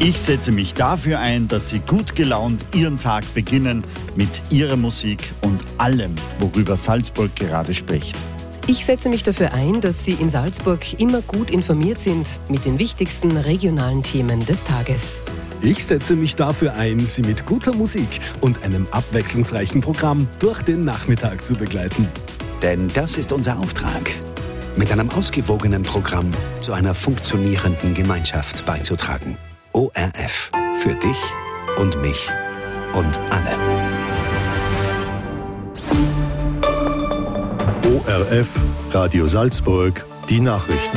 Ich setze mich dafür ein, dass Sie gut gelaunt Ihren Tag beginnen mit Ihrer Musik und allem, worüber Salzburg gerade spricht. Ich setze mich dafür ein, dass Sie in Salzburg immer gut informiert sind mit den wichtigsten regionalen Themen des Tages. Ich setze mich dafür ein, Sie mit guter Musik und einem abwechslungsreichen Programm durch den Nachmittag zu begleiten. Denn das ist unser Auftrag, mit einem ausgewogenen Programm zu einer funktionierenden Gemeinschaft beizutragen. ORF. Für dich und mich und alle. ORF, Radio Salzburg, die Nachrichten.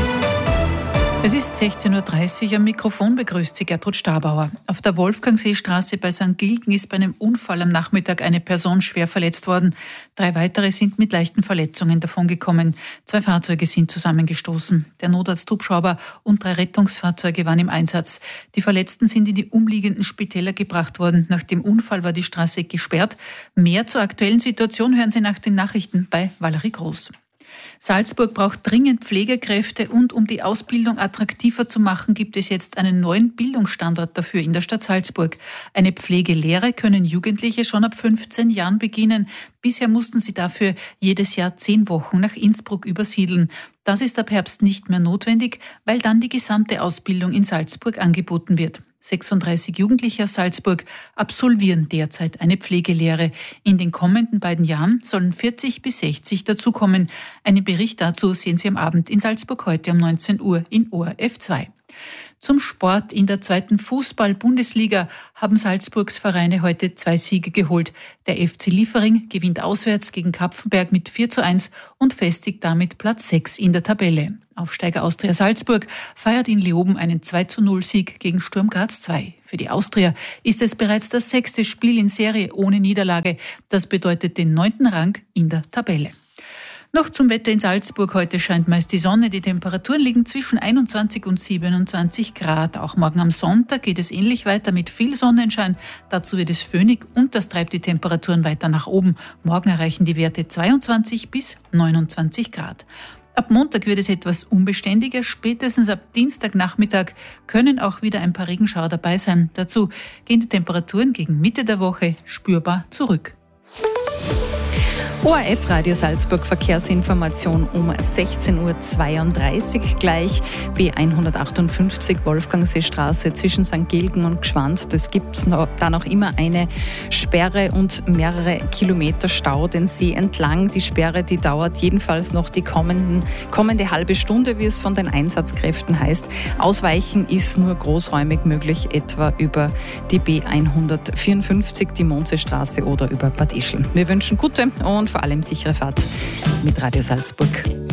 Es ist 16.30 Uhr, am Mikrofon begrüßt Sie Gertrud Stabauer. Auf der Wolfgangseestraße bei St. Gilgen ist bei einem Unfall am Nachmittag eine Person schwer verletzt worden. 3 weitere sind mit leichten Verletzungen davongekommen. 2 Fahrzeuge sind zusammengestoßen. Der Notarzthubschrauber und 3 Rettungsfahrzeuge waren im Einsatz. Die Verletzten sind in die umliegenden Spitäler gebracht worden. Nach dem Unfall war die Straße gesperrt. Mehr zur aktuellen Situation hören Sie nach den Nachrichten bei Valerie Groß. Salzburg braucht dringend Pflegekräfte und um die Ausbildung attraktiver zu machen, gibt es jetzt einen neuen Bildungsstandort dafür in der Stadt Salzburg. Eine Pflegelehre können Jugendliche schon ab 15 Jahren beginnen. Bisher mussten sie dafür jedes Jahr 10 Wochen nach Innsbruck übersiedeln. Das ist ab Herbst nicht mehr notwendig, weil dann die gesamte Ausbildung in Salzburg angeboten wird. 36 Jugendliche aus Salzburg absolvieren derzeit eine Pflegelehre. In den kommenden 2 Jahren sollen 40 bis 60 dazukommen. Einen Bericht dazu sehen Sie am Abend in Salzburg heute um 19 Uhr in ORF 2. Zum Sport: In der 2. Fußball-Bundesliga haben Salzburgs Vereine heute 2 Siege geholt. Der FC Liefering gewinnt auswärts gegen Kapfenberg mit 4:1 und festigt damit Platz 6 in der Tabelle. Aufsteiger Austria Salzburg feiert in Leoben einen 2:0-Sieg gegen Sturm Graz 2. Für die Austria ist es bereits das 6. Spiel in Serie ohne Niederlage. Das bedeutet den 9. Rang in der Tabelle. Noch zum Wetter in Salzburg. Heute scheint meist die Sonne. Die Temperaturen liegen zwischen 21 und 27 Grad. Auch morgen am Sonntag geht es ähnlich weiter mit viel Sonnenschein. Dazu wird es föhnig und das treibt die Temperaturen weiter nach oben. Morgen erreichen die Werte 22 bis 29 Grad. Ab Montag wird es etwas unbeständiger. Spätestens ab Dienstagnachmittag können auch wieder ein paar Regenschauer dabei sein. Dazu gehen die Temperaturen gegen Mitte der Woche spürbar zurück. ORF Radio Salzburg Verkehrsinformation um 16.32 Uhr gleich. B158 Wolfgangseestraße zwischen St. Gilgen und Gschwand. Das gibt es da noch immer eine Sperre und mehrere Kilometer Stau den See entlang. Die Sperre, die dauert jedenfalls noch die kommende halbe Stunde, wie es von den Einsatzkräften heißt. Ausweichen ist nur großräumig möglich, etwa über die B154, die Mondseestraße oder über Bad Ischl. Wir wünschen gute und vor allem sichere Fahrt mit Radio Salzburg.